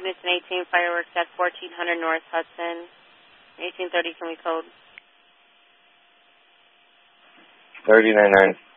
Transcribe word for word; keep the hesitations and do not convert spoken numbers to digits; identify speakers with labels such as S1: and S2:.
S1: Newton eighteen, fireworks at fourteen hundred North Hudson. eighteen thirty, can we code?
S2: thirty-nine nine.